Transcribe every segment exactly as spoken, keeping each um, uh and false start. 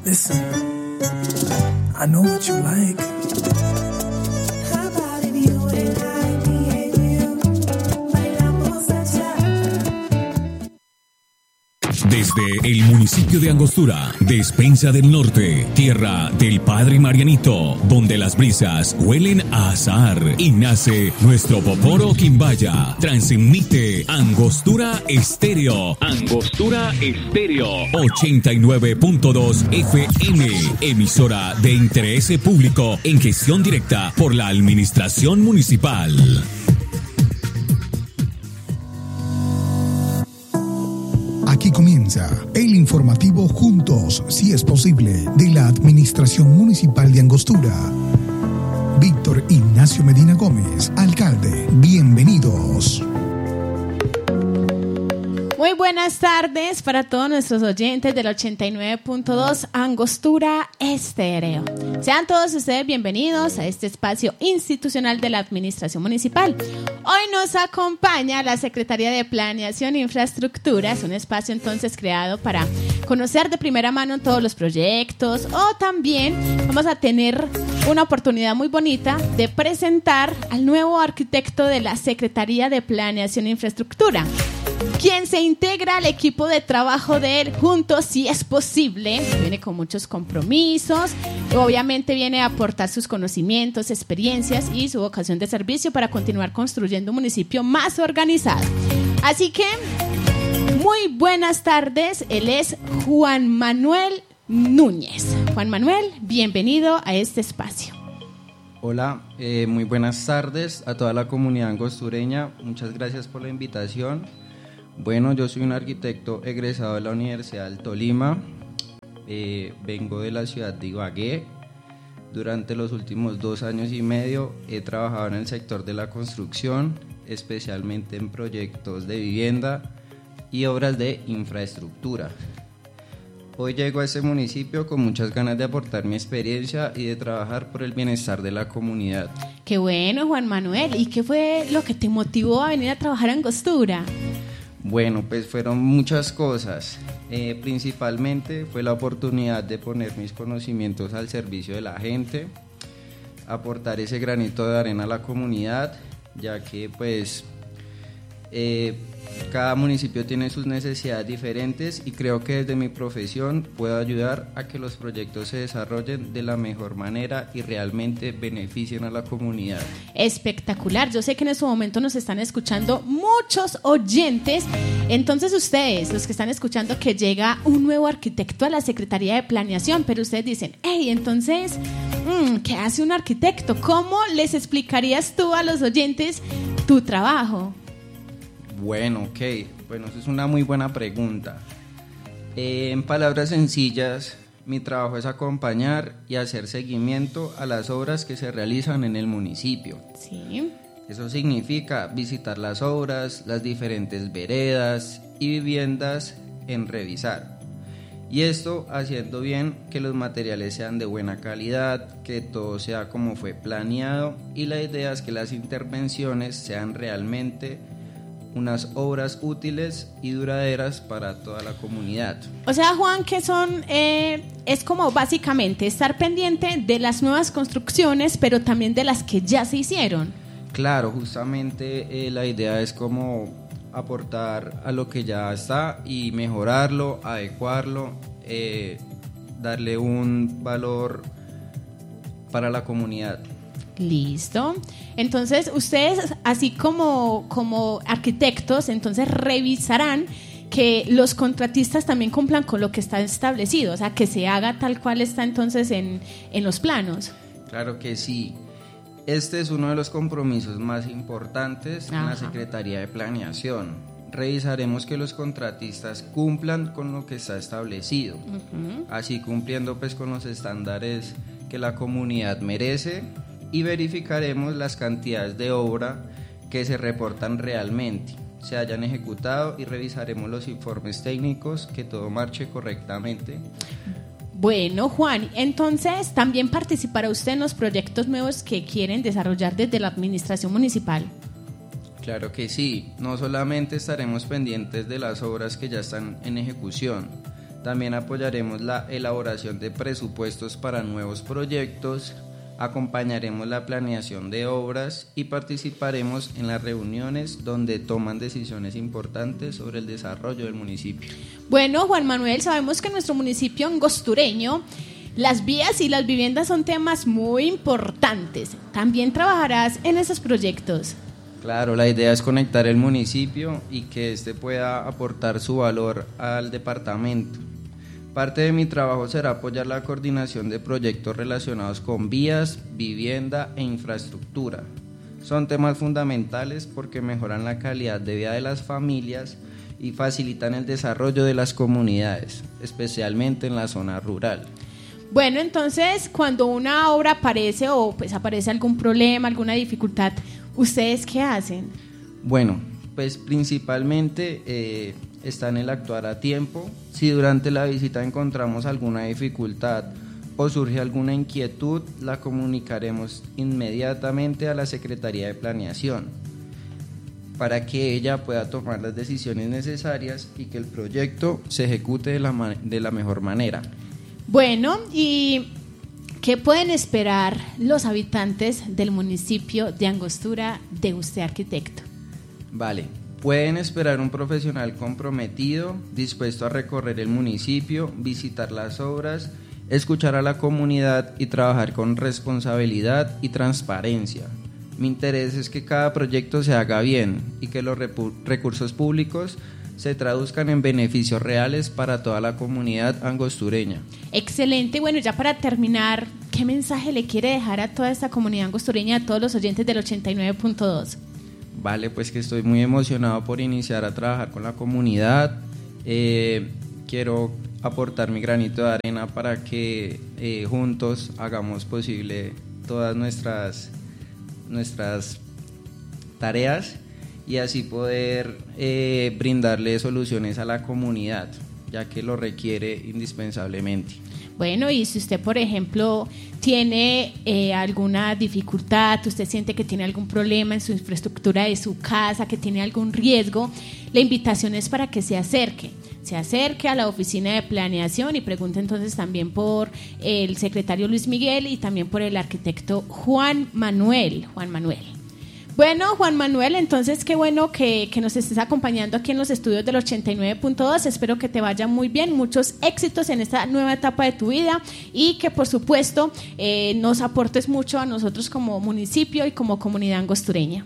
Listen, I know what you like. How about if you and I, me and you, bailamos allá? Desde el municipio de Angostura, Despensa del Norte, tierra del Padre Marianito, donde las brisas huelen a azahar y nace nuestro Poporo Quimbaya, transmite Angostura Estéreo. Angostura Estéreo, ochenta y nueve punto dos F M, emisora de interés público en gestión directa por la Administración Municipal. Aquí comienza el informativo Juntos, si es posible, de la Administración Municipal de Angostura. Víctor Ignacio Medina Gómez, alcalde, bienvenidos. Muy buenas tardes para todos nuestros oyentes del ochenta y nueve punto dos Angostura Estéreo. Sean todos ustedes bienvenidos a este espacio institucional de la Administración Municipal. Hoy nos acompaña la Secretaría de Planeación e Infraestructura. Es un espacio entonces creado para conocer de primera mano todos los proyectos, o también vamos a tener una oportunidad muy bonita de presentar al nuevo arquitecto de la Secretaría de Planeación e Infraestructura, quien se integra al equipo de trabajo de él Juntos, si es posible. Viene con muchos compromisos, obviamente viene a aportar sus conocimientos, experiencias y su vocación de servicio para continuar construyendo un municipio más organizado. Así que, muy buenas tardes, él es Juan Manuel Núñez. Juan Manuel, bienvenido a este espacio. Hola, eh, muy buenas tardes a toda la comunidad angostureña, muchas gracias por la invitación. Bueno, yo soy un arquitecto egresado de la Universidad del Tolima, eh, vengo de la ciudad de Ibagué. Durante los últimos dos años y medio he trabajado en el sector de la construcción, especialmente en proyectos de vivienda y obras de infraestructura. Hoy llego a este municipio con muchas ganas de aportar mi experiencia y de trabajar por el bienestar de la comunidad. Qué bueno, Juan Manuel. ¿Y qué fue lo que te motivó a venir a trabajar en Angostura? Bueno, pues fueron muchas cosas. Eh, principalmente fue la oportunidad de poner mis conocimientos al servicio de la gente, aportar ese granito de arena a la comunidad, ya que pues eh, cada municipio tiene sus necesidades diferentes y creo que desde mi profesión puedo ayudar a que los proyectos se desarrollen de la mejor manera y realmente beneficien a la comunidad. Espectacular. Yo sé que en este momento nos están escuchando muchos oyentes. Entonces ustedes, los que están escuchando que llega un nuevo arquitecto a la Secretaría de Planeación, pero ustedes dicen, hey, entonces, mmm, ¿qué hace un arquitecto? ¿Cómo les explicarías tú a los oyentes tu trabajo? Bueno, ok, bueno, eso es una muy buena pregunta. Eh, en palabras sencillas, mi trabajo es acompañar y hacer seguimiento a las obras que se realizan en el municipio. Sí. Eso significa visitar las obras, las diferentes veredas y viviendas en revisar. Y esto haciendo bien que los materiales sean de buena calidad, que todo sea como fue planeado, y la idea es que las intervenciones sean realmente unas obras útiles y duraderas para toda la comunidad. O sea, Juan, que son, eh, es como básicamente estar pendiente de las nuevas construcciones, pero también de las que ya se hicieron. Claro, justamente eh, la idea es como aportar a lo que ya está y mejorarlo, adecuarlo, eh, darle un valor para la comunidad. Listo. Entonces, ustedes, así como, como arquitectos, entonces revisarán que los contratistas también cumplan con lo que está establecido, o sea, que se haga tal cual está entonces en, en los planos. Claro que sí. Este es uno de los compromisos más importantes Ajá. en la Secretaría de Planeación. Revisaremos que los contratistas cumplan con lo que está establecido, uh-huh. así cumpliendo pues con los estándares que la comunidad merece, y verificaremos las cantidades de obra que se reportan realmente, se hayan ejecutado, y revisaremos los informes técnicos, que todo marche correctamente. Bueno, Juan, entonces también participará usted en los proyectos nuevos que quieren desarrollar desde la administración municipal. Claro que sí, no solamente estaremos pendientes de las obras que ya están en ejecución, También apoyaremos la elaboración de presupuestos para nuevos proyectos, acompañaremos la planeación de obras y participaremos en las reuniones donde toman decisiones importantes sobre el desarrollo del municipio. Bueno, Juan Manuel, sabemos que en nuestro municipio angostureño las vías y las viviendas son temas muy importantes. ¿También trabajarás en esos proyectos? Claro, la idea es conectar el municipio y que éste pueda aportar su valor al departamento. Parte de mi trabajo será apoyar la coordinación de proyectos relacionados con vías, vivienda e infraestructura. Son temas fundamentales porque mejoran la calidad de vida de las familias y facilitan el desarrollo de las comunidades, especialmente en la zona rural. Bueno, entonces, cuando una obra aparece o pues aparece algún problema, alguna dificultad, ¿ustedes qué hacen? Bueno, pues principalmente eh, está en el actuar a tiempo. Si durante la visita encontramos alguna dificultad o surge alguna inquietud, la comunicaremos inmediatamente a la Secretaría de Planeación para que ella pueda tomar las decisiones necesarias y que el proyecto se ejecute de la, ma- de la mejor manera. Bueno, ¿y qué pueden esperar los habitantes del municipio de Angostura de usted, arquitecto? Vale, pueden esperar un profesional comprometido, dispuesto a recorrer el municipio, visitar las obras, escuchar a la comunidad y trabajar con responsabilidad y transparencia. Mi interés es que cada proyecto se haga bien y que los repu- recursos públicos se traduzcan en beneficios reales para toda la comunidad angostureña. Excelente. Bueno, ya para terminar, ¿qué mensaje le quiere dejar a toda esta comunidad angostureña, a todos los oyentes del ochenta y nueve punto dos? Vale, pues que estoy muy emocionado por iniciar a trabajar con la comunidad. Eh, quiero aportar mi granito de arena para que eh, juntos hagamos posible todas nuestras, nuestras tareas y así poder eh, brindarle soluciones a la comunidad, ya que lo requiere indispensablemente. Bueno, y si usted, por ejemplo, tiene eh, alguna dificultad, usted siente que tiene algún problema en su infraestructura de su casa, que tiene algún riesgo, la invitación es para que se acerque. Se acerque a la oficina de planeación y pregunte entonces también por el secretario Luis Miguel y también por el arquitecto Juan Manuel. Juan Manuel. Bueno, Juan Manuel, entonces qué bueno que, que nos estés acompañando aquí en los estudios del ochenta y nueve punto dos. Espero que te vaya muy bien, muchos éxitos en esta nueva etapa de tu vida y que por supuesto eh, nos aportes mucho a nosotros como municipio y como comunidad angostureña.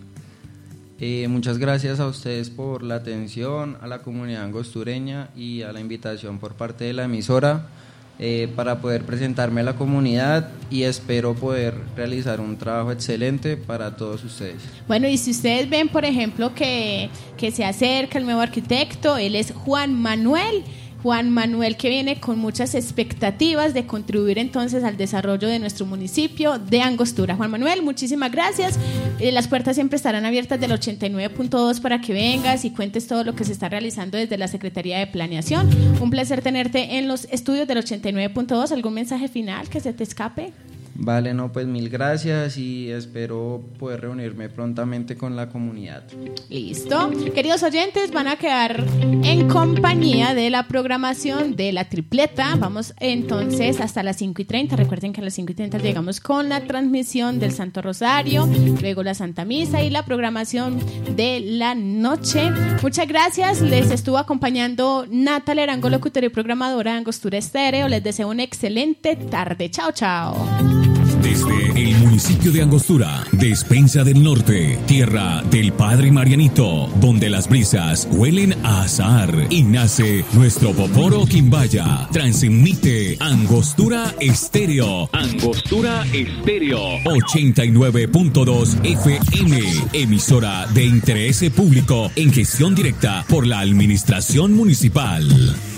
Eh, muchas gracias a ustedes por la atención, a la comunidad angostureña y a la invitación por parte de la emisora eh, para poder presentarme a la comunidad y espero poder realizar un trabajo excelente para todos ustedes. Bueno, y si ustedes ven, por ejemplo, que, que se acerca el nuevo arquitecto, él es Juan Manuel. Juan Manuel, que viene con muchas expectativas de contribuir entonces al desarrollo de nuestro municipio de Angostura. Juan Manuel, muchísimas gracias. Eh, las puertas siempre estarán abiertas del ochenta y nueve punto dos para que vengas y cuentes todo lo que se está realizando desde la Secretaría de Planeación. Un placer tenerte en los estudios del ochenta y nueve punto dos. ¿Algún mensaje final que se te escape? Vale, no, pues mil gracias y espero poder reunirme prontamente con la comunidad. Listo. Queridos oyentes, van a quedar en compañía de la programación de la tripleta. Vamos entonces hasta las cinco y treinta. Recuerden que a las cinco y treinta llegamos con la transmisión del Santo Rosario, luego la Santa Misa y la programación de la noche. Muchas gracias. Les estuvo acompañando Natalia Arango, locutora y programadora de Angostura Estéreo. Les deseo una excelente tarde. Chao, chao. Desde el municipio de Angostura, despensa del norte, tierra del Padre Marianito, donde las brisas huelen a azahar y nace nuestro Poporo Quimbaya. Transmite Angostura Estéreo. Angostura Estéreo. ochenta y nueve punto dos F M. Emisora de interés público en gestión directa por la Administración Municipal.